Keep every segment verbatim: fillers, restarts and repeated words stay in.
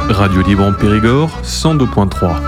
Radio Libre en Périgord, cent deux virgule trois.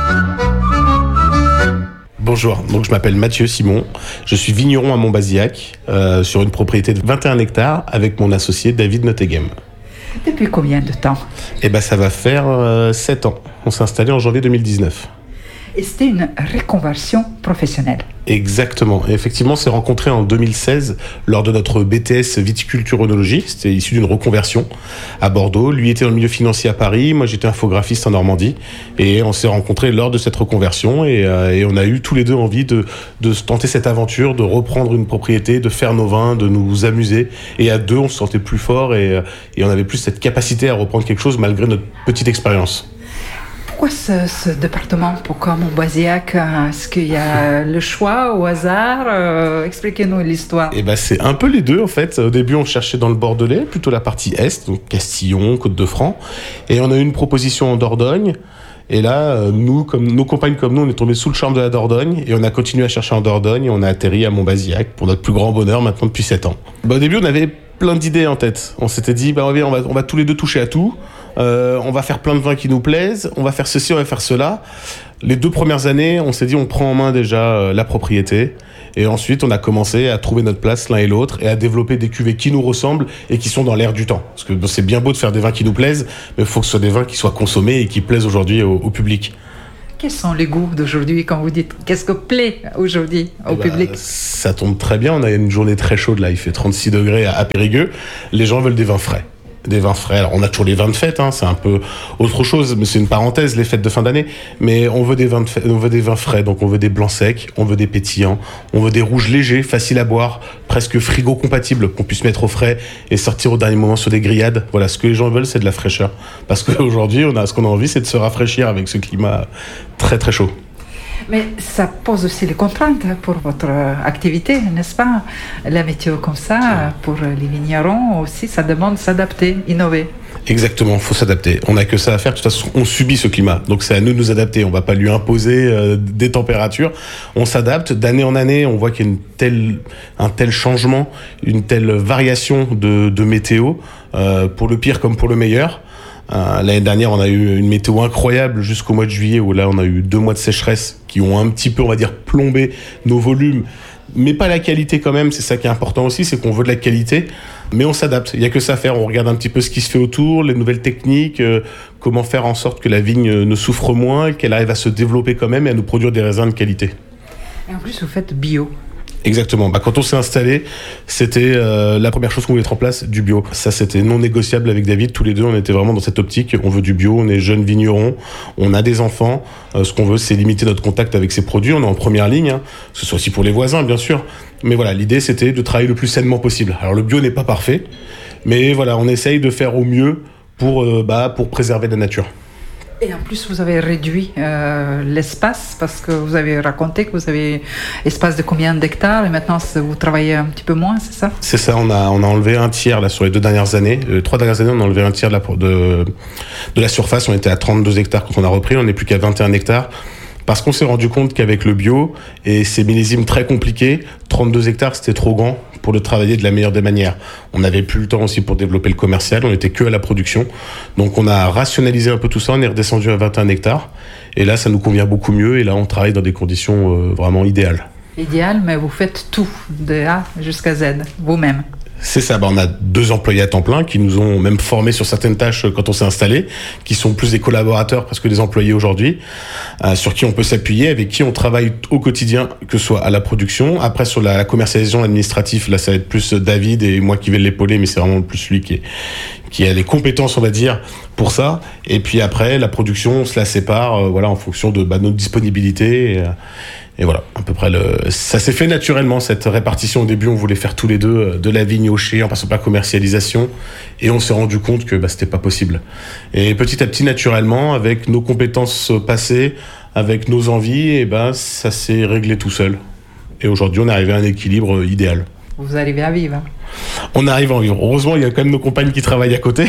Bonjour, donc je m'appelle Mathieu Simon, je suis vigneron à Montbazillac, euh, sur une propriété de vingt et un hectares avec mon associé David Notteghem. Depuis combien de temps ? Eh ben ça va faire euh, sept ans, on s'est installé en janvier deux mille dix-neuf. Et c'était une reconversion professionnelle. Exactement. Et effectivement, on s'est rencontrés en deux mille seize lors de notre B T S viticulture-œnologie. C'était issu d'une reconversion à Bordeaux. Lui était dans le milieu financier à Paris. Moi, j'étais infographiste en Normandie. Et on s'est rencontrés lors de cette reconversion. Et, euh, et on a eu tous les deux envie de, de tenter cette aventure, de reprendre une propriété, de faire nos vins, de nous amuser. Et à deux, on se sentait plus fort et, et on avait plus cette capacité à reprendre quelque chose malgré notre petite expérience. Pourquoi ce, ce département ? Pourquoi Montbazillac ? Est-ce qu'il y a le choix au hasard ? euh, Expliquez-nous l'histoire. Eh ben, c'est un peu les deux en fait. Au début, on cherchait dans le Bordelais, plutôt la partie est, donc Castillon, Côte-de-France. Et on a eu une proposition en Dordogne. Et là, nous, comme nos compagnes comme nous, on est tombés sous le charme de la Dordogne. Et on a continué à chercher en Dordogne. Et on a atterri à Montbazillac pour notre plus grand bonheur maintenant depuis sept ans. Ben, au début, on avait plein d'idées en tête. On s'était dit, ben, on va, on va tous les deux toucher à tout. Euh, on va faire plein de vins qui nous plaisent, on va faire ceci, on va faire cela. Les deux premières années, on s'est dit on prend en main déjà euh, la propriété et ensuite on a commencé à trouver notre place l'un et l'autre et à développer des cuvées qui nous ressemblent et qui sont dans l'air du temps. Parce que bon, c'est bien beau de faire des vins qui nous plaisent, mais il faut que ce soit des vins qui soient consommés et qui plaisent aujourd'hui au, au public. Quels sont les goûts d'aujourd'hui quand vous dites qu'est-ce que plaît aujourd'hui au bah, public ? Ça tombe très bien, on a une journée très chaude là, il fait trente-six degrés à, à Périgueux. Les gens veulent des vins frais. Des vins frais. Alors, on a toujours les vins de fête, hein, c'est un peu autre chose, mais c'est une parenthèse, les fêtes de fin d'année. Mais on veut des vins de fête, on veut des vins frais, donc on veut des blancs secs, on veut des pétillants, on veut des rouges légers, faciles à boire, presque frigo compatibles, qu'on puisse mettre au frais et sortir au dernier moment sur des grillades. Voilà, ce que les gens veulent, c'est de la fraîcheur. Parce qu'aujourd'hui, on a, ce qu'on a envie, c'est de se rafraîchir avec ce climat très très chaud. Mais ça pose aussi les contraintes pour votre activité, n'est-ce pas ? La météo comme ça, pour les vignerons aussi, ça demande de s'adapter, innover. Exactement, il faut s'adapter. On n'a que ça à faire. De toute façon, on subit ce climat. Donc, c'est à nous de nous adapter. On ne va pas lui imposer euh, des températures. On s'adapte. D'année en année, on voit qu'il y a une telle, un tel changement, une telle variation de, de météo, euh, pour le pire comme pour le meilleur. Euh, l'année dernière, on a eu une météo incroyable jusqu'au mois de juillet où là, on a eu deux mois de sécheresse qui ont un petit peu, on va dire, plombé nos volumes, mais pas la qualité quand même. C'est ça qui est important aussi, c'est qu'on veut de la qualité, mais on s'adapte. Il n'y a que ça à faire. On regarde un petit peu ce qui se fait autour, les nouvelles techniques, euh, comment faire en sorte que la vigne ne souffre moins, qu'elle arrive à se développer quand même et à nous produire des raisins de qualité. Et en plus, vous faites bio. Exactement. Bah, quand on s'est installé, c'était euh, la première chose qu'on voulait mettre en place, du bio. Ça, c'était non négociable avec David. Tous les deux, on était vraiment dans cette optique. On veut du bio, on est jeunes vignerons, on a des enfants. Euh, ce qu'on veut, c'est limiter notre contact avec ces produits. On est en première ligne, hein. Ce soit aussi pour les voisins, bien sûr. Mais voilà, l'idée, c'était de travailler le plus sainement possible. Alors, le bio n'est pas parfait, mais voilà, on essaye de faire au mieux pour, euh, bah, pour préserver la nature. Et en plus, vous avez réduit euh, l'espace parce que vous avez raconté que vous avez espace de combien d'hectares et maintenant vous travaillez un petit peu moins, c'est ça ? C'est ça, on a, on a enlevé un tiers là, sur les deux dernières années. Les trois dernières années, on a enlevé un tiers de la, de, de la surface. On était à trente-deux hectares quand on a repris, on n'est plus qu'à vingt et un hectares. Parce qu'on s'est rendu compte qu'avec le bio et ces millésimes très compliqués, trente-deux hectares, c'était trop grand pour le travailler de la meilleure des manières. On n'avait plus le temps aussi pour développer le commercial, on n'était que à la production. Donc on a rationalisé un peu tout ça, on est redescendu à vingt et un hectares. Et là, ça nous convient beaucoup mieux et là, on travaille dans des conditions euh, vraiment idéales. Idéal, mais vous faites tout, de A jusqu'à Z, vous-même. C'est ça, bah on a deux employés à temps plein qui nous ont même formés sur certaines tâches quand on s'est installé, qui sont plus des collaborateurs parce que des employés aujourd'hui, euh, sur qui on peut s'appuyer, avec qui on travaille au quotidien, que ce soit à la production. Après, sur la, la commercialisation administrative, là, ça va être plus David et moi qui vais l'épauler, mais c'est vraiment plus lui qui, est, qui a les compétences, on va dire, pour ça. Et puis après, la production, on se la sépare, euh, voilà, en fonction de bah, notre disponibilité. Et, euh, Et voilà, à peu près, le... ça s'est fait naturellement, cette répartition. Au début, on voulait faire tous les deux de la vigne au chai, en passant par la commercialisation. Et on s'est rendu compte que bah, c'était pas possible. Et petit à petit, naturellement, avec nos compétences passées, avec nos envies, et ben, ça s'est réglé tout seul. Et aujourd'hui, on est arrivé à un équilibre idéal. Vous arrivez à vivre. On arrive à en vivre. Heureusement, il y a quand même nos compagnes qui travaillent à côté.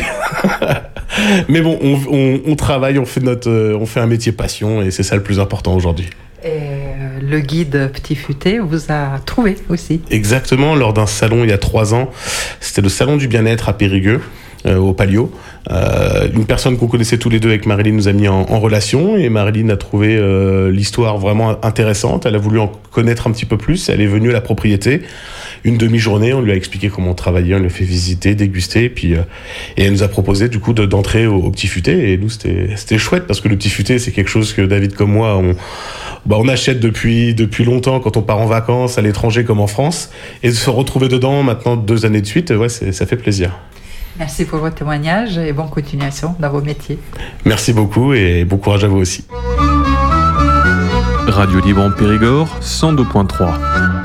Mais bon, on, on, on travaille, on fait, notre, on fait un métier passion, et c'est ça le plus important aujourd'hui. Et le guide Petit Futé vous a trouvé aussi. Exactement, lors d'un salon il y a trois ans. C'était le salon du bien-être à Périgueux. euh, au Palio. Euh, une personne qu'on connaissait tous les deux avec Marilyn nous a mis en, en relation et Marilyn a trouvé euh, l'histoire vraiment intéressante. Elle a voulu en connaître un petit peu plus. Elle est venue à la propriété. Une demi-journée, on lui a expliqué comment on travaillait, on lui a fait visiter, déguster, et puis euh, et elle nous a proposé du coup de, d'entrer au, au Petit Futé. Et nous, c'était c'était chouette parce que le Petit Futé, c'est quelque chose que David comme moi, on bah, on achète depuis depuis longtemps quand on part en vacances à l'étranger comme en France, et de se retrouver dedans maintenant deux années de suite, ouais, c'est, ça fait plaisir. Merci pour votre témoignage et bonne continuation dans vos métiers. Merci beaucoup et bon courage à vous aussi. Radio Libre en Périgord, cent deux point trois.